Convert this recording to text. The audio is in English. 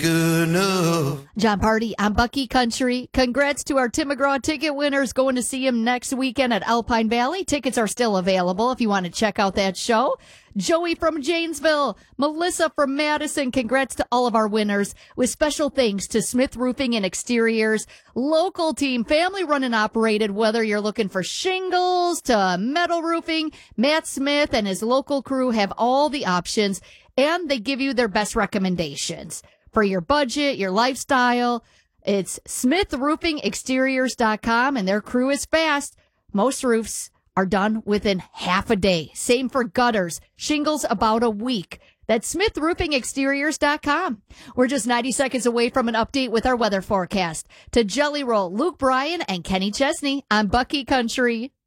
good enough. John Party on Bucky Country. Congrats to our Tim McGraw ticket winners. Going to see him next weekend at Alpine Valley. Tickets are still available if you want to check out that show. Joey from Janesville, Melissa from Madison. Congrats to all of our winners, with special thanks to Smith Roofing and Exteriors, local team, family run and operated. Whether you're looking for shingles to metal roofing, Matt Smith and his local crew have all the options, and they give you their best recommendations for your budget, your lifestyle. It's SmithRoofingExteriors.com, and their crew is fast. Most roofs are done within half a day. Same for gutters, shingles about a week. That's SmithRoofingExteriors.com. We're just 90 seconds away from an update with our weather forecast. To Jelly Roll, Luke Bryan and Kenny Chesney on Bucky Country.